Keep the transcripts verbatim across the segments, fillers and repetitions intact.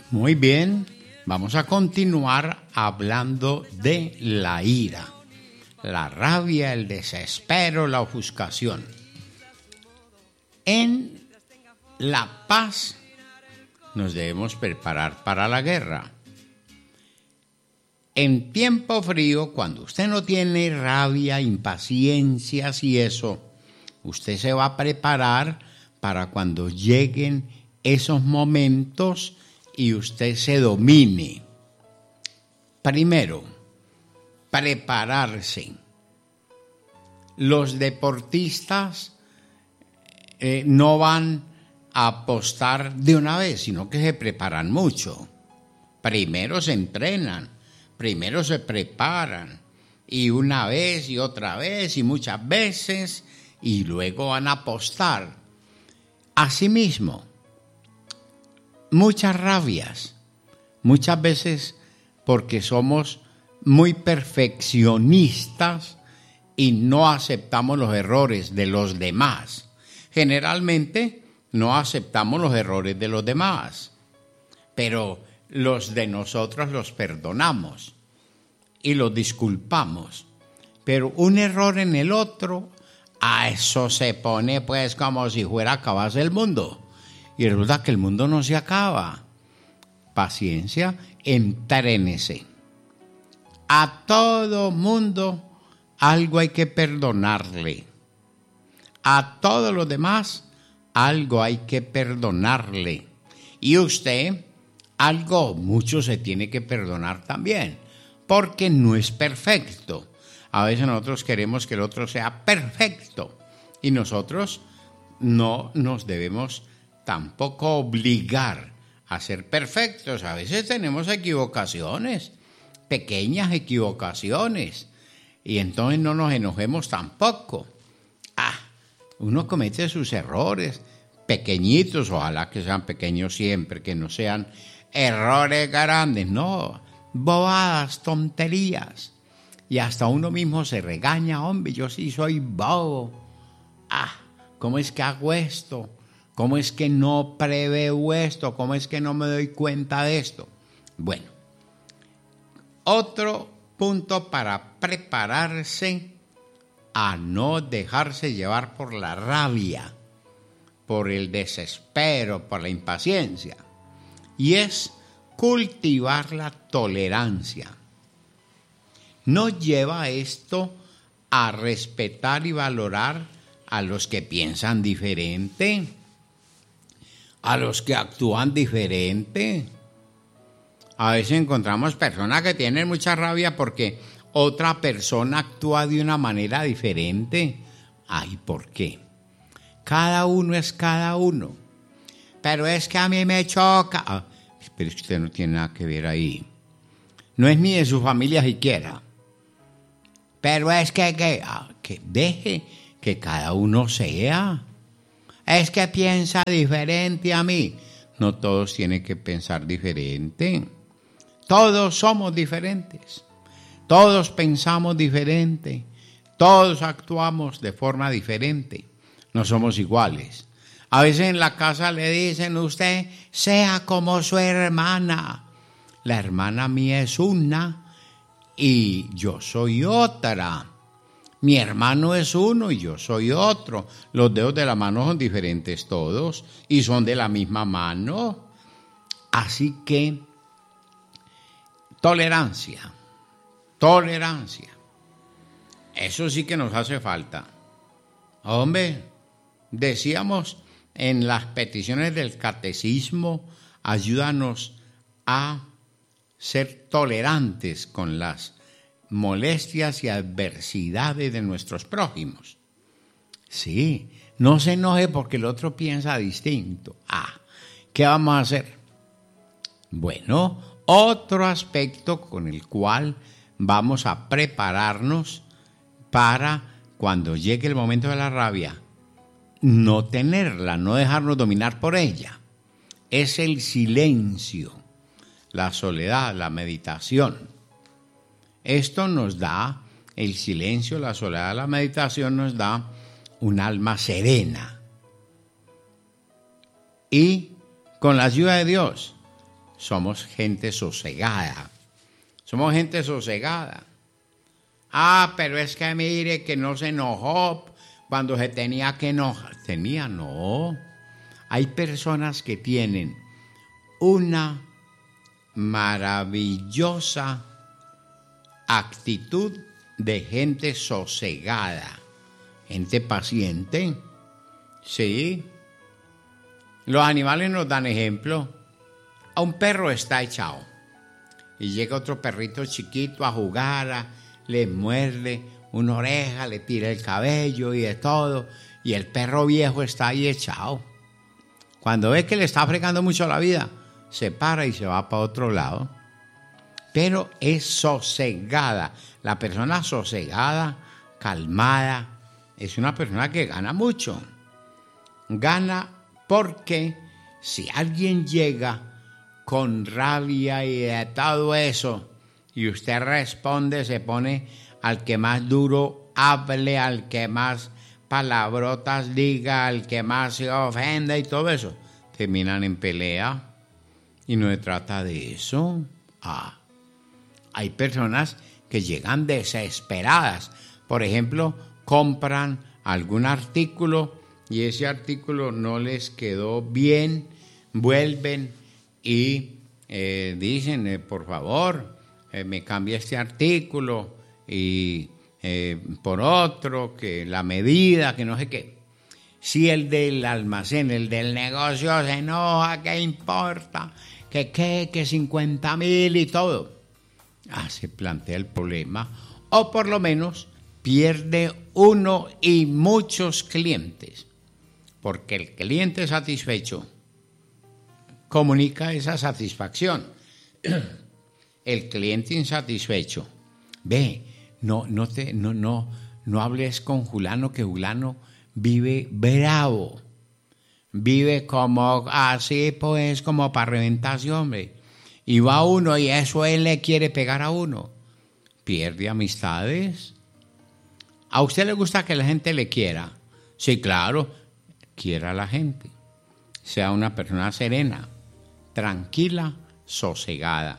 Muy bien, vamos a continuar hablando de la ira, la rabia, el desespero, la ofuscación. En la paz nos debemos preparar para la guerra. En tiempo frío, cuando usted no tiene rabia, impaciencias y eso, usted se va a preparar para cuando lleguen esos momentos y usted se domine. Primero, prepararse. Los deportistas eh, no van a apostar de una vez, sino que se preparan mucho. Primero se entrenan, primero se preparan, y una vez y otra vez y muchas veces, y luego van a apostar. Asimismo, muchas rabias, muchas veces porque somos muy perfeccionistas y no aceptamos los errores de los demás. Generalmente no aceptamos los errores de los demás, pero los de nosotros los perdonamos y los disculpamos. Pero un error en el otro, a eso se pone pues como si fuera a acabarse el mundo. Y resulta que el mundo no se acaba. Paciencia, entrénese. A todo mundo algo hay que perdonarle. A todos los demás algo hay que perdonarle. Y usted, algo, mucho se tiene que perdonar también, porque no es perfecto. A veces nosotros queremos que el otro sea perfecto y nosotros no nos debemos tampoco obligar a ser perfectos. A veces tenemos equivocaciones, pequeñas equivocaciones, y entonces no nos enojemos tampoco. Ah, uno comete sus errores, pequeñitos, ojalá que sean pequeños siempre, que no sean errores grandes, no, bobadas, tonterías. Y hasta uno mismo se regaña, hombre, yo sí soy bobo. Ah, ¿cómo es que hago esto? ¿Cómo es que no preveo esto? ¿Cómo es que no me doy cuenta de esto? Bueno, otro punto para prepararse a no dejarse llevar por la rabia, por el desespero, por la impaciencia, y es cultivar la tolerancia. Nos lleva esto a respetar y valorar a los que piensan diferente, a los que actúan diferente. A veces encontramos personas que tienen mucha rabia porque otra persona actúa de una manera diferente. Ay, ¿por qué? Cada uno es cada uno. Pero es que a mí me choca. Ah, pero es que usted no tiene nada que ver ahí. No es ni de su familia siquiera. Pero es que, que, ah, que deje que cada uno sea. Es que piensa diferente a mí. No todos tienen que pensar diferente. Todos somos diferentes. Todos pensamos diferente. Todos actuamos de forma diferente. No somos iguales. A veces en la casa le dicen, usted sea como su hermana. La hermana mía es una y yo soy otra. Mi hermano es uno y yo soy otro. Los dedos de la mano son diferentes todos y son de la misma mano. Así que, tolerancia, tolerancia. Eso sí que nos hace falta. Hombre, decíamos en las peticiones del catecismo, ayúdanos a ser tolerantes con las molestias y adversidades de nuestros prójimos. Sí, no se enoje porque el otro piensa distinto. Ah, ¿qué vamos a hacer? Bueno, otro aspecto con el cual vamos a prepararnos para cuando llegue el momento de la rabia, no tenerla, no dejarnos dominar por ella, es el silencio, la soledad, la meditación. Esto nos da, el silencio, la soledad, la meditación nos da un alma serena. Y con la ayuda de Dios somos gente sosegada. Somos gente sosegada. Ah, pero es que mire que no se enojó cuando se tenía que enojar. Tenía, no. Hay personas que tienen una maravillosa actitud de gente sosegada, gente paciente. Sí. Los animales nos dan ejemplo. A un perro está echado y llega otro perrito chiquito a jugar, a, le muerde una oreja, le tira el cabello y de todo, y el perro viejo está ahí echado. Cuando ve que le está fregando mucho la vida, se para y se va para otro lado. Pero es sosegada. La persona sosegada, calmada, es una persona que gana mucho. Gana porque si alguien llega con rabia y de todo eso, y usted responde, se pone al que más duro hable, al que más palabrotas diga, al que más se ofenda y todo eso, terminan en pelea. Y no se trata de eso. Ah, hay personas que llegan desesperadas. Por ejemplo, compran algún artículo y ese artículo no les quedó bien, vuelven y eh, dicen, eh, por favor, eh, me cambia este artículo y eh, por otro, que la medida, que no sé qué. Si el del almacén, el del negocio se enoja, ¿qué importa? Que qué, que cincuenta mil y todo. Ah, se plantea el problema. O por lo menos pierde uno y muchos clientes. Porque el cliente satisfecho comunica esa satisfacción. El cliente insatisfecho, ve, no, no, te, no, no, no hables con Julano, que Julano vive bravo, vive como así, pues, como para reventarse, hombre. Y va uno y eso él le quiere pegar a uno. Pierde amistades. ¿A usted le gusta que la gente le quiera? Sí, claro, quiera a la gente. Sea una persona serena, tranquila, sosegada.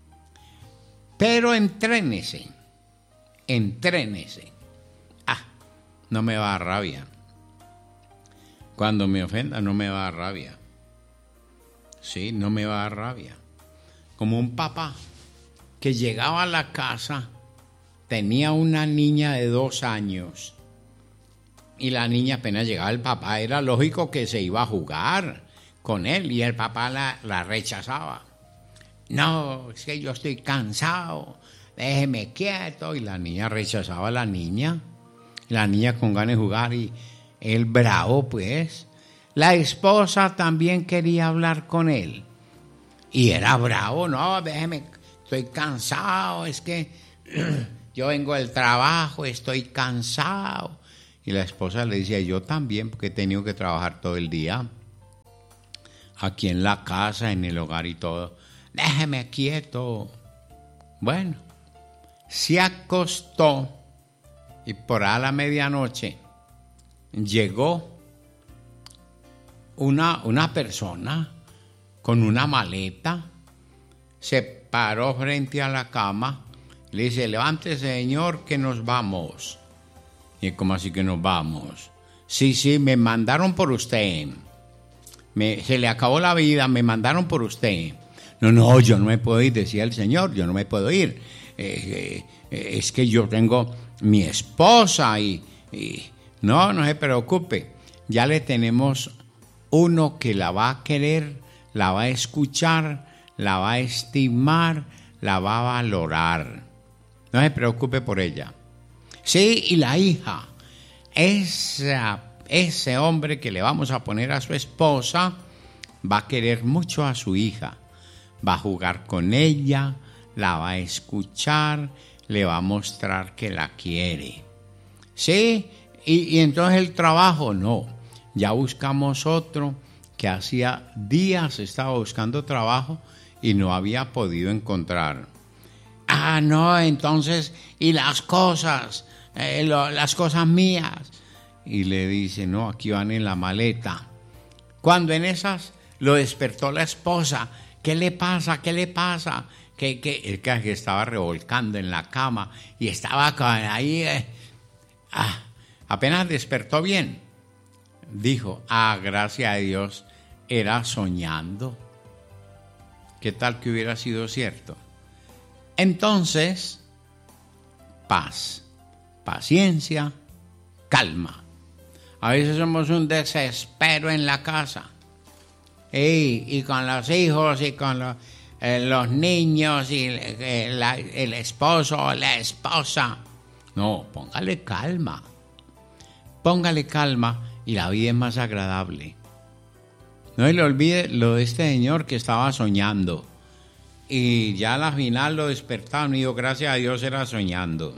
Pero entrénese, entrénese. Ah, no me va a dar rabia. Cuando me ofenda no me va a dar rabia. Sí, no me va a dar rabia. Como un papá que llegaba a la casa, tenía una niña de dos años y la niña apenas llegaba, el papá era lógico que se iba a jugar con él y el papá la, la rechazaba. No, es que yo estoy cansado, déjeme quieto. Y la niña rechazaba a la niña, la niña con ganas de jugar y él bravo, pues. La esposa también quería hablar con él y era bravo, no, déjeme, estoy cansado, es que yo vengo del trabajo, estoy cansado. Y la esposa le decía, yo también, porque he tenido que trabajar todo el día, aquí en la casa, en el hogar y todo. Déjeme quieto. Bueno, se acostó y por a la medianoche llegó una, una persona con una maleta, se paró frente a la cama, le dice, levántese, señor, que nos vamos. Y ¿cómo así que nos vamos? Sí, sí, me mandaron por usted. Me, se le acabó la vida, me mandaron por usted. No, no, yo no me puedo ir, decía el señor, yo no me puedo ir. Eh, eh, es que yo tengo mi esposa y, y... No, no se preocupe. Ya le tenemos uno que la va a querer, la va a escuchar, la va a estimar, la va a valorar. No se preocupe por ella. Sí, y la hija, esa, ese hombre que le vamos a poner a su esposa, va a querer mucho a su hija. Va a jugar con ella, la va a escuchar, le va a mostrar que la quiere. Sí, y, y entonces el trabajo, no. Ya buscamos otro que hacía días estaba buscando trabajo y no había podido encontrar. Ah, no, entonces, y las cosas, eh, lo, las cosas mías. Y le dice, no, aquí van en la maleta. Cuando en esas lo despertó la esposa, ¿qué le pasa? ¿Qué le pasa? Que, que, el que estaba revolcando en la cama y estaba ahí, eh, ah, apenas despertó bien. Dijo, ah, gracias a Dios, era soñando. ¿Qué tal que hubiera sido cierto? Entonces, paz, paciencia, calma. A veces somos un desespero en la casa. Y, y con los hijos y con los, eh, los niños y eh, la, el esposo o la esposa. No, póngale calma. Póngale calma y la vida es más agradable. No se le olvide lo de este señor que estaba soñando. Y ya a la final lo despertaron y dijo, gracias a Dios era soñando.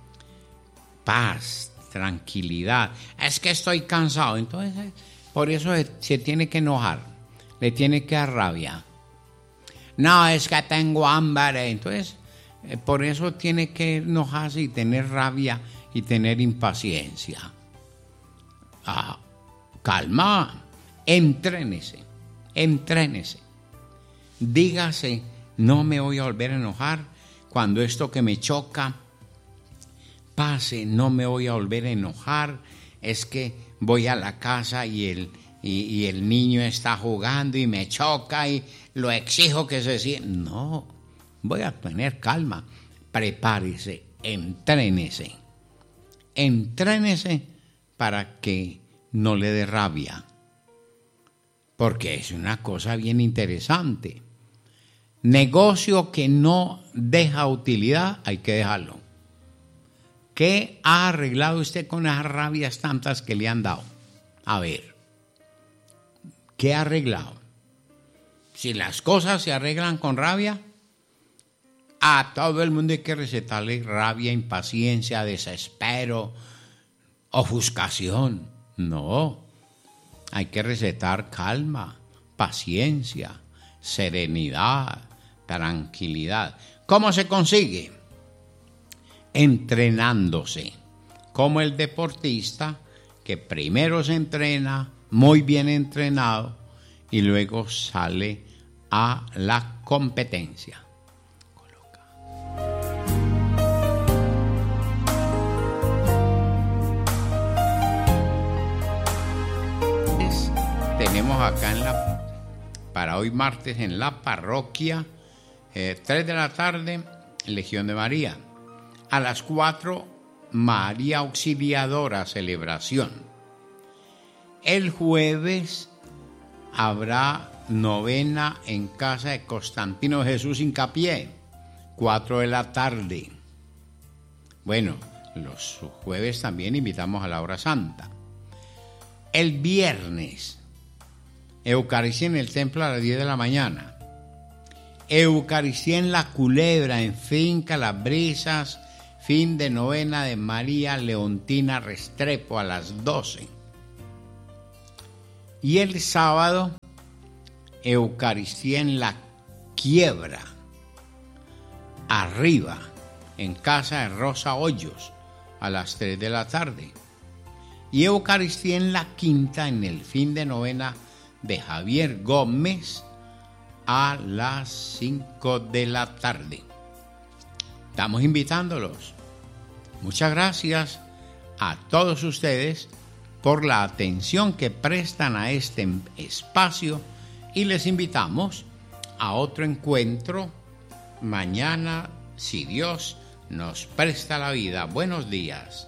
Paz, tranquilidad. Es que estoy cansado. Entonces, por eso se tiene que enojar. Le tiene que dar rabia. No, es que tengo hambre. Entonces, por eso tiene que enojarse y tener rabia y tener impaciencia. Ah, calma. Entrénese, entrénese. Dígase, no me voy a volver a enojar cuando esto que me choca pase, no me voy a volver a enojar. Es que voy a la casa y el, y, y el niño está jugando y me choca y lo exijo que se siente. No, voy a tener calma. Prepárese, entrénese. Entrénese para que no le dé rabia. Porque es una cosa bien interesante. Negocio que no deja utilidad, hay que dejarlo. ¿Qué ha arreglado usted con las rabias tantas que le han dado? A ver, ¿qué ha arreglado? Si las cosas se arreglan con rabia, a todo el mundo hay que recetarle rabia, impaciencia, desespero, ofuscación. No. Hay que recetar calma, paciencia, serenidad, tranquilidad. ¿Cómo se consigue? Entrenándose. Como el deportista que primero se entrena, muy bien entrenado, y luego sale a la competencia. Tenemos acá en la, para hoy martes en la parroquia, eh, tres de la tarde, Legión de María. A las cuatro, María Auxiliadora, celebración. El jueves habrá novena en casa de Constantino Jesús Hincapié, cuatro de la tarde. Bueno, los jueves también invitamos a la hora santa. El viernes, Eucaristía en el templo a las diez de la mañana. Eucaristía en la Culebra, en Finca Las Brisas, fin de novena de María Leontina Restrepo a las doce. Y el sábado, Eucaristía en la Quiebra, arriba, en casa de Rosa Hoyos, a las tres de la tarde. Y Eucaristía en la Quinta, en el fin de novena de Javier Gómez, a las cinco de la tarde. Estamos invitándolos. Muchas gracias a todos ustedes por la atención que prestan a este espacio y les invitamos a otro encuentro mañana, si Dios nos presta la vida. Buenos días.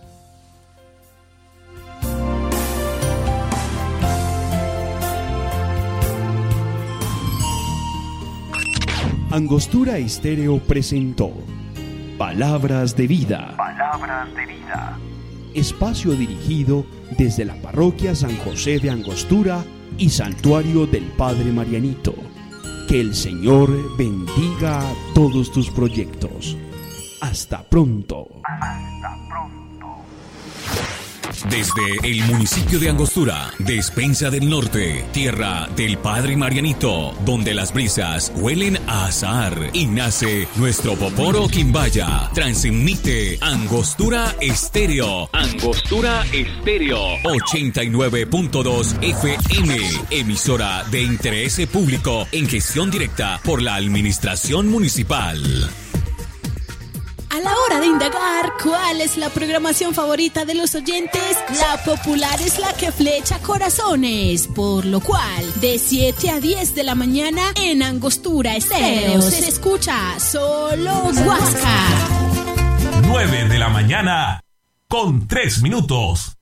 Angostura Estéreo presentó Palabras de Vida. Palabras de Vida. Espacio dirigido desde la parroquia San José de Angostura y Santuario del Padre Marianito. Que el Señor bendiga todos tus proyectos. Hasta pronto. Hasta pronto. Desde el municipio de Angostura, Despensa del Norte, tierra del Padre Marianito, donde las brisas huelen a azahar y nace nuestro Poporo Quimbaya. Transmite Angostura Estéreo. Angostura Estéreo. ochenta y nueve punto dos F M. Emisora de interés público en gestión directa por la Administración Municipal. A la hora de indagar cuál es la programación favorita de los oyentes, la popular es la que flecha corazones, por lo cual de siete a diez de la mañana en Angostura Estéreo se escucha solo Huasca. nueve de la mañana con tres minutos.